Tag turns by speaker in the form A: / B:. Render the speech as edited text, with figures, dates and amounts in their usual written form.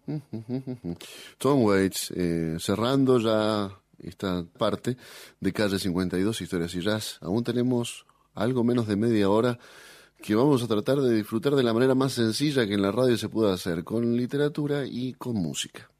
A: Tom Waits, cerrando ya esta parte de Calle 52, Historias y Jazz. Aún tenemos algo menos de media hora que vamos a tratar de disfrutar de la manera más sencilla que en la radio se puede hacer, con literatura y con música.